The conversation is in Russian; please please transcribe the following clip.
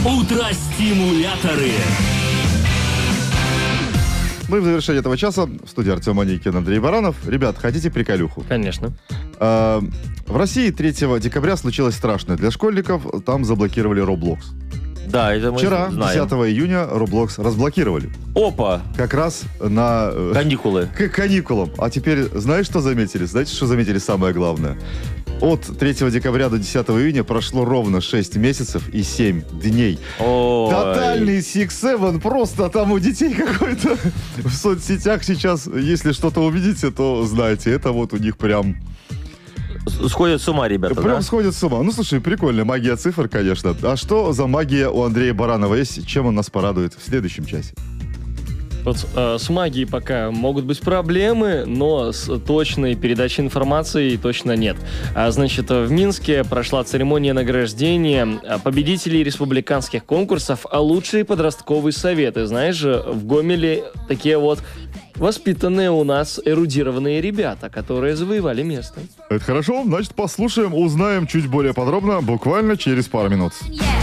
Утро-стимуляторы. Мы в завершении этого часа в студии Артем Аникин, Андрей Баранов. Ребят, хотите приколюху? Конечно. В России 3 декабря случилось страшное. Для школьников там заблокировали Roblox. Да, это мы Вчера, знаем. 10 июня, Roblox разблокировали. Опа! Как раз на... Каникулы. К каникулам. А теперь знаешь, что заметили? Знаете, что заметили самое главное? От 3 декабря до 10 июня прошло ровно 6 месяцев и 7 дней. Ой. Тотальный Six Seven, просто там у детей какой-то в соцсетях сейчас, если что-то увидите, то знайте, это вот у них прям... Сходят с ума, ребята, Прям да? сходят с ума. Ну, слушай, прикольная магия цифр, конечно. А что за магия у Андрея Баранова есть? Чем он нас порадует в следующем часе? Вот, с магией пока могут быть проблемы, но с точной передачей информации точно нет. Значит, в Минске прошла церемония награждения победителей республиканских конкурсов «Лучшие подростковые советы». Знаешь, в Гомеле такие вот воспитанные у нас эрудированные ребята, которые завоевали место. Это хорошо, значит, послушаем, узнаем чуть более подробно, буквально через пару минут. Yeah.